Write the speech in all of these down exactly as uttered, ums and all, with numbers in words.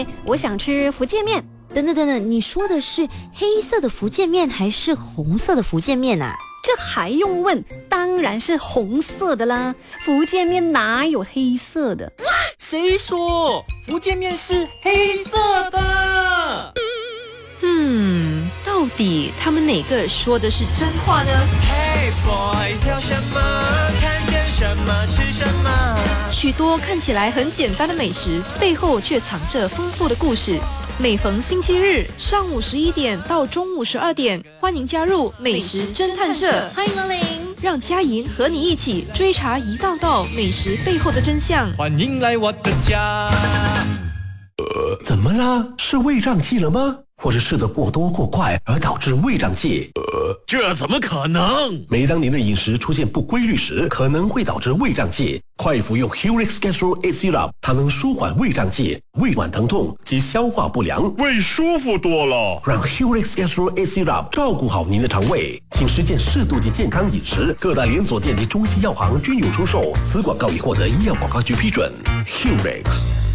哎，我想吃福建面。 等等等等，你说的是黑色的福建面还是红色的福建面啊？ 这还用问？当然是红色的啦，福建面哪有黑色的？ 谁说福建面是黑色的？ 嗯，到底他们哪个说的是真话呢？ Hey boy， 挑什么？看见什么吃什么？ 许多看起来很简单的美食，背后却藏着丰富的故事。每逢星期日上午十一点到中午十二点，欢迎加入美食侦探社， 欢迎光临， 让佳莹和你一起追查一道道美食背后的真相。 欢迎来我的家。 呃，怎么了？是胃胀气了吗？或是吃得过多过快而导致胃胀气？呃， 这怎么可能？ 每当您的饮食出现不规律时，可能会导致胃胀气。快服用 Helix Gastro A Syrup， 它能舒缓胃胀气、胃脘疼痛及消化不良， 胃舒服多了。 让 Helix Gastro A Syrup 照顾好您的肠胃。请实践适度及健康饮食，各大连锁店及中西药行均有出售。此广告已获得医药广告局批准。Helix。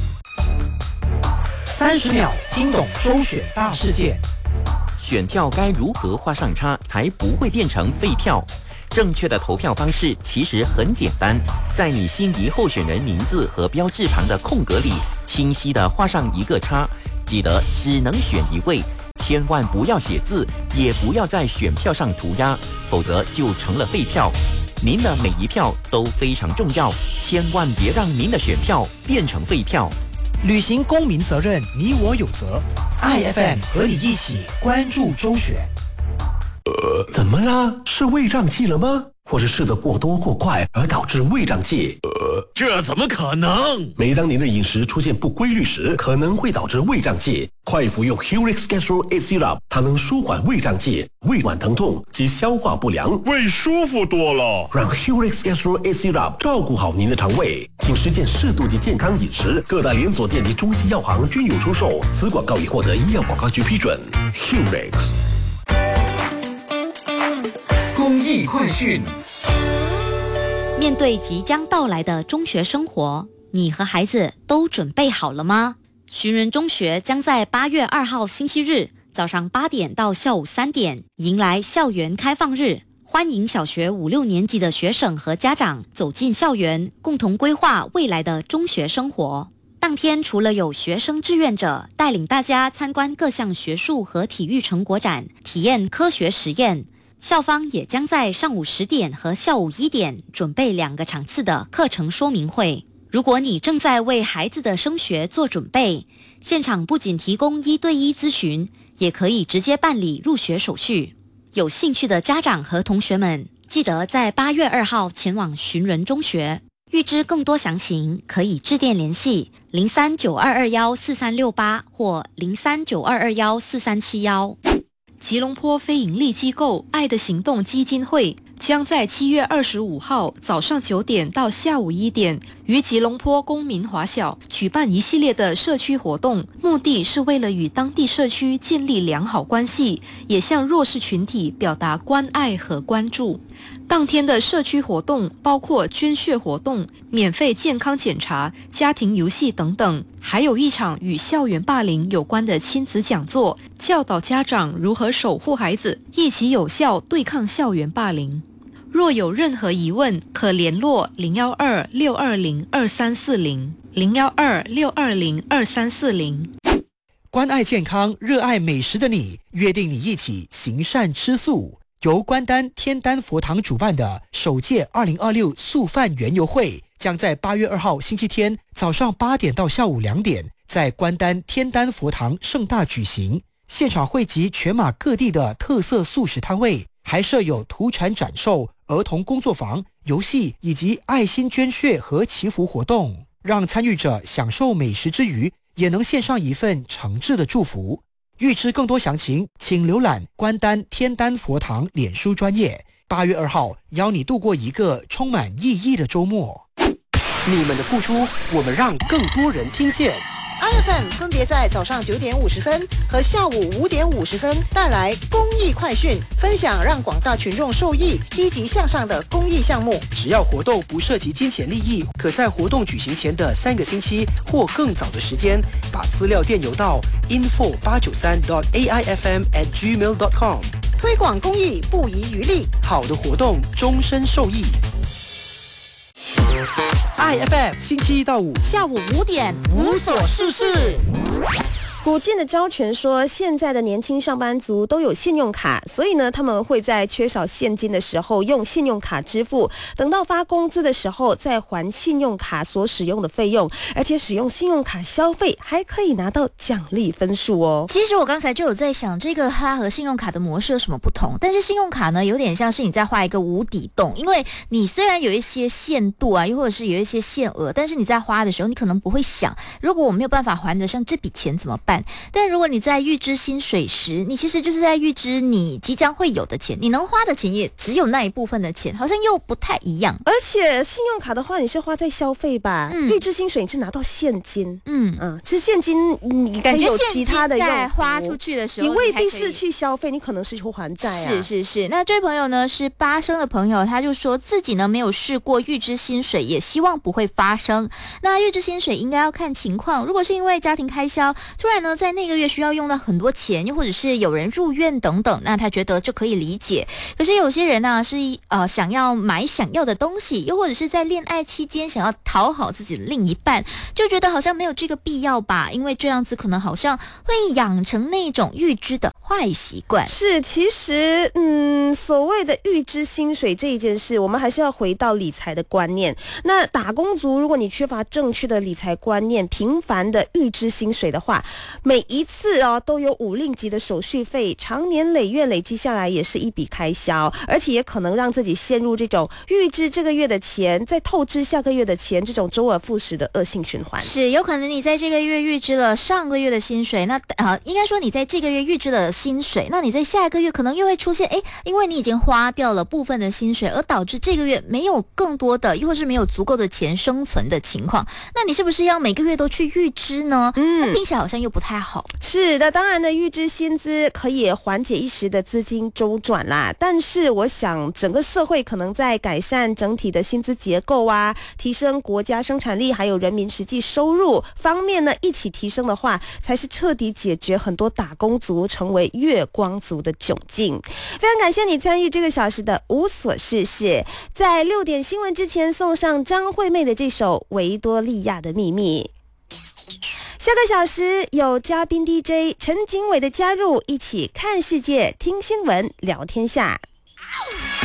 三十秒听懂周选大事件。 选票该如何画上叉才不会变成废票？正确的投票方式其实很简单，在你心仪候选人名字和标志旁的空格里，清晰地画上一个叉。记得只能选一位，千万不要写字，也不要在选票上涂鸦，否则就成了废票。您的每一票都非常重要，千万别让您的选票变成废票。 履行公民责任，你我有责。I F M 和你一起关注周选。 呃，怎么了？是胃胀气了吗？或是吃得过多过快而导致胃胀气？ 呃，这怎么可能？ 每当您的饮食出现不规律时，可能会导致胃胀气。快服用 Helix Gastro A Syrup， 它能舒缓胃胀气、胃脘疼痛及消化不良， 胃舒服多了。 让 Helix Gastro A Syrup 照顾好您的肠胃。请实践适度及健康饮食，各大连锁店及中西药行均有出售。此广告已获得医药广告局批准。Helix。 公益快讯。 面对即将到来的中学生活，你和孩子都准备好了吗？寻人中学将在八月二号星期日早上八点到下午三点迎来校园开放日，欢迎小学五六年级的学生和家长走进校园，共同规划未来的中学生活。当天除了有学生志愿者带领大家参观各项学术和体育成果展，体验科学实验，校方也将在上午十点和下午一点准备两个场次的课程说明会。如果你正在为孩子的升学做准备，现场不仅提供一对一咨询，也可以直接办理入学手续。有兴趣的家长和同学们，记得在八月二号前往寻人中学。预知更多详情，可以致电联系零三九二二幺四三六八或零三九二二幺四三七幺。 吉隆坡非营利机构爱的行动基金会将在七月二十五号早上九点到下午一点，于吉隆坡公民华小举办一系列的社区活动，目的是为了与当地社区建立良好关系，也向弱势群体表达关爱和关注。当天的社区活动包括捐血活动、免费健康检查、家庭游戏等等，还有一场与校园霸凌有关的亲子讲座，教导家长如何守护孩子，一起有效对抗校园霸凌。若有任何疑问，可联络零幺二六二零二三四零零幺二六二零二三四零。 关爱健康、热爱美食的你，约定你一起行善吃素。由关丹天丹佛堂主办的首届二零二六素饭园游会，将在八月二号星期天早上八点到下午两点，在关丹天丹佛堂盛大举行。现场汇集全马各地的特色素食摊位，还设有土产展售、儿童工作坊、游戏以及爱心捐血和祈福活动，让参与者享受美食之余，也能献上一份诚挚的祝福。预知更多详情，请浏览关丹天丹佛堂脸书专页。八月二号，邀你度过一个充满意义的周末。 你们的付出，我们让更多人听见。 I F M 分别在早上九点五十分和下午五点五十分带来公益快讯，分享让广大群众受益、积极向上的公益项目。 只要活动不涉及金钱利益，可在活动举行前的三个星期或更早的时间，把资料电邮到 info 八九三 dot a i f m at gmail dot com。 推广公益不遗余力， 好的活动终身受益。I F M 星期一到五下午五点无所事事。 古建的招权说，现在的年轻上班族都有信用卡，所以呢，他们会在缺少现金的时候用信用卡支付，等到发工资的时候再还信用卡所使用的费用，而且使用信用卡消费还可以拿到奖励分数哦。 其实我刚才就有在想，这个它和信用卡的模式有什么不同？但是信用卡呢，有点像是你在画一个无底洞，因为你虽然有一些限度啊，又或者是有一些限额，但是你在花的时候，你可能不会想，如果我没有办法还得上这笔钱怎么办？但如果你在预支薪水时，你其实就是在预支你即将会有的钱，你能花的钱也只有那一部分的钱，好像又不太一样。 而且信用卡的话，你是花在消费吧？嗯，预支薪水你是拿到现金。嗯嗯，其实现金你感觉有其他的用在花出去的时候， 你未必是去消费，你可能是去还债啊。 是是是。那这位朋友呢是八生的朋友，他就说自己呢没有试过预支薪水，也希望不会发生。那预支薪水应该要看情况，如果是因为家庭开销，突然呢在那个月需要用到很多钱，又或者是有人入院等等，那他觉得就可以理解。可是有些人呢、啊、是呃想要买想要的东西，又或者是在恋爱期间想要讨好自己的另一半，就觉得好像没有这个必要吧，因为这样子可能好像会养成那种预支的坏习惯。 是，其实嗯，所谓的预支薪水这一件事，我们还是要回到理财的观念。那打工族，如果你缺乏正确的理财观念，频繁的预支薪水的话，每一次哦都有五令级的手续费，长年累月累积下来也是一笔开销，而且也可能让自己陷入这种预支这个月的钱，再透支下个月的钱，这种周而复始的恶性循环。 是，有可能你在这个月预支了上个月的薪水，那呃，应该说你在这个月预支了薪水，那你在下一个月可能又会出现，哎，因为你已经花掉了部分的薪水，而导致这个月没有更多的，又或是没有足够的钱生存的情况，那你是不是要每个月都去预支呢？嗯，那听起来好像又不太好。 是的，当然呢，预支薪资可以缓解一时的资金周转啦，但是我想整个社会可能在改善整体的薪资结构啊，提升国家生产力还有人民实际收入方面呢一起提升的话，才是彻底解决很多打工族成为月光族的窘境。非常感谢你参与这个小时的无所事事，在六点新闻之前送上张惠妹的这首《维多利亚的秘密》。下个小时有嘉宾 D J 陈景伟的加入，一起看世界、听新闻、聊天下。